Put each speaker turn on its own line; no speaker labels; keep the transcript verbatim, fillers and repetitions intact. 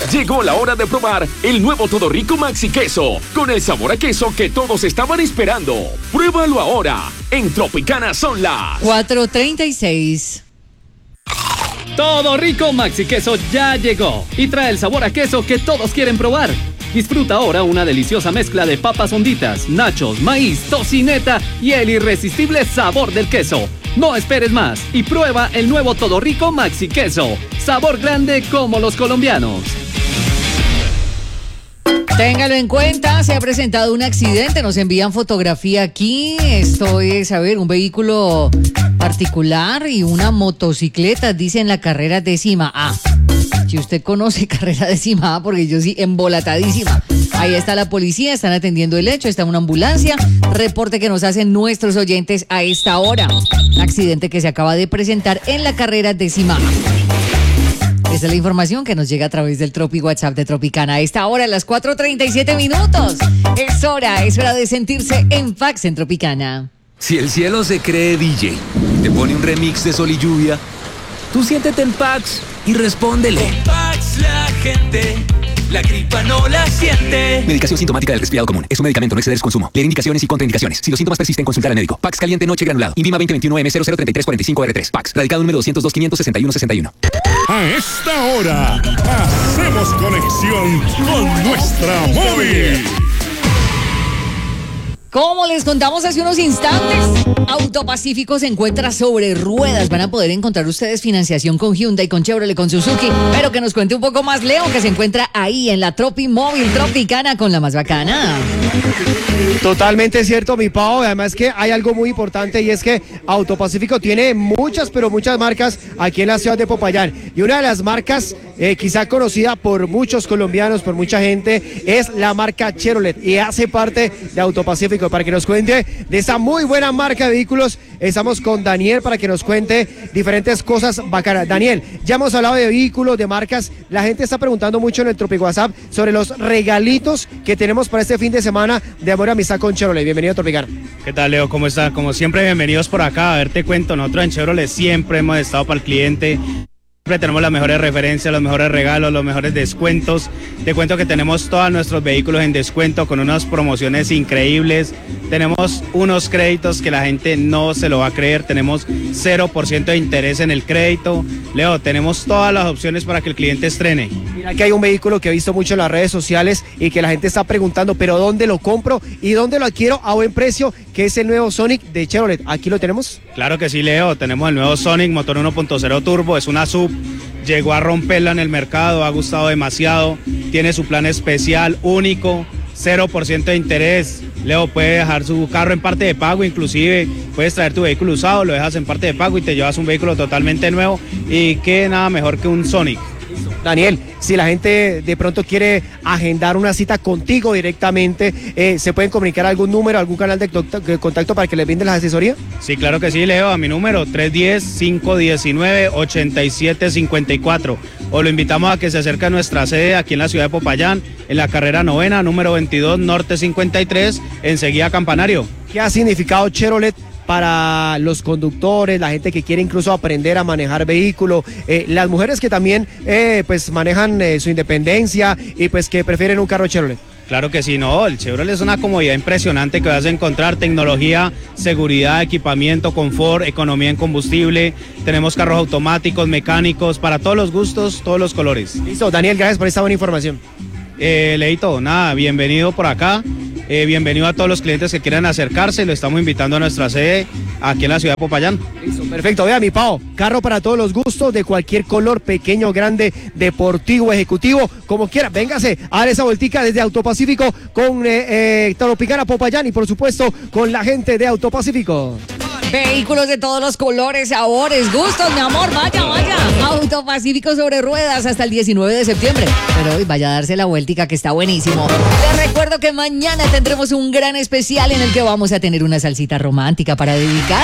Llegó la hora de probar el nuevo Todo Rico Maxi Queso, con el sabor a queso que todos estaban esperando. Pruébalo ahora. En Tropicana son las
cuatro treinta y seis.
Todo Rico Maxi Queso ya llegó y trae el sabor a queso que todos quieren probar. Disfruta ahora una deliciosa mezcla de papas honditas, nachos, maíz, tocineta y el irresistible sabor del queso. No esperes más y prueba el nuevo Todo Rico Maxi Queso. Sabor grande como los colombianos.
Téngalo en cuenta, se ha presentado un accidente, nos envían fotografía aquí. Esto es, a ver, un vehículo particular y una motocicleta, dice en la carrera décima A. Si usted conoce carrera décima A, porque yo sí, embolatadísima. Ahí está la policía, están atendiendo el hecho, está una ambulancia. Reporte que nos hacen nuestros oyentes a esta hora. Accidente que se acaba de presentar en la carrera décima A. Esa es la información que nos llega a través del Tropi WhatsApp de Tropicana. A esta hora, a las cuatro treinta y siete minutos. Es hora, es hora de sentirse en Pax en Tropicana.
Si el cielo se cree D J y te pone un remix de Sol y Lluvia, tú siéntete en Pax y respóndele.
En Pax la gente, la gripa no la siente.
Medicación sintomática del resfriado común. Es un medicamento, no exceder su consumo. Leer indicaciones y contraindicaciones. Si los síntomas persisten, consultar al médico. Pax caliente noche granulado. Invima veinte veintiuno M cero cero treinta y tres cuarenta y cinco R tres. Pax. Radicado número doscientos dos, quinientos sesenta y uno sesenta y uno.
A esta hora, hacemos conexión con nuestra móvil.
Como les contamos hace unos instantes, Autopacífico se encuentra sobre ruedas. Van a poder encontrar ustedes financiación con Hyundai, con Chevrolet, con Suzuki. Pero que nos cuente un poco más Leo, que se encuentra ahí en la Tropi Móvil Tropicana con la más bacana.
Totalmente cierto, mi Pau. Además que hay algo muy importante y es que Autopacífico tiene muchas, pero muchas marcas aquí en la ciudad de Popayán. Y una de las marcas eh, quizá conocida por muchos colombianos, por mucha gente, es la marca Chevrolet y hace parte de Autopacífico. Para que nos cuente de esa muy buena marca de vehículos, estamos con Daniel para que nos cuente diferentes cosas bacanas. Daniel, ya hemos hablado de vehículos, de marcas. La gente está preguntando mucho en el Tropi WhatsApp sobre los regalitos que tenemos para este fin de semana de amor y amistad con Chevrolet. Bienvenido a Tropicana.
¿Qué tal, Leo? ¿Cómo está? Como siempre, bienvenidos por acá. A ver, te cuento, nosotros en Chevrolet siempre hemos estado para el cliente. Siempre tenemos las mejores referencias, los mejores regalos, los mejores descuentos. Te cuento que tenemos todos nuestros vehículos en descuento con unas promociones increíbles. Tenemos unos créditos que la gente no se lo va a creer. Tenemos cero por ciento de interés en el crédito. Leo, tenemos todas las opciones para que el cliente estrene.
Mira que hay un vehículo que he visto mucho en las redes sociales y que la gente está preguntando, pero ¿dónde lo compro y dónde lo adquiero a buen precio? Que es el nuevo Sonic de Chevrolet. ¿Aquí lo tenemos?
Claro que sí, Leo. Tenemos el nuevo Sonic, motor uno punto cero turbo. Es una sub. Llegó a romperla en el mercado, ha gustado demasiado, tiene su plan especial único, cero por ciento de interés. Leo puede dejar su carro en parte de pago, inclusive puedes traer tu vehículo usado, lo dejas en parte de pago y te llevas un vehículo totalmente nuevo y que nada mejor que un Sonic.
Daniel, si la gente de pronto quiere agendar una cita contigo directamente, eh, ¿se pueden comunicar algún número, algún canal de contacto para que les brinden la asesoría?
Sí, claro que sí, Leo, a mi número tres uno cero, cinco uno nueve, ocho siete cinco cuatro. O lo invitamos a que se acerque a nuestra sede aquí en la ciudad de Popayán, en la carrera novena, número veintidós, norte cincuenta y tres, enseguida Campanario.
¿Qué ha significado Chevrolet para los conductores, la gente que quiere incluso aprender a manejar vehículo, eh, las mujeres que también eh, pues manejan eh, su independencia y pues que prefieren un carro Chevrolet?
Claro que sí, no, el Chevrolet es una comodidad impresionante que vas a encontrar, tecnología, seguridad, equipamiento, confort, economía en combustible, tenemos carros automáticos, mecánicos, para todos los gustos, todos los colores.
Listo, Daniel, gracias por esta buena información.
Eh, Leito, nada, bienvenido por acá. Eh, bienvenido a todos los clientes que quieran acercarse, lo estamos invitando a nuestra sede aquí en la ciudad de Popayán.
Listo, perfecto, vea mi Pau, carro para todos los gustos, de cualquier color, pequeño, grande, deportivo, ejecutivo, como quiera, véngase a dar esa vueltica desde Autopacífico con eh, eh, Tropicana Popayán y por supuesto con la gente de Autopacífico.
Vehículos de todos los colores, sabores, gustos, mi amor, vaya, vaya. Autopacífico sobre ruedas hasta el diecinueve de septiembre. Pero hoy vaya a darse la vueltica que está buenísimo. Les recuerdo que mañana tendremos un gran especial en el que vamos a tener una salsita romántica para dedicar.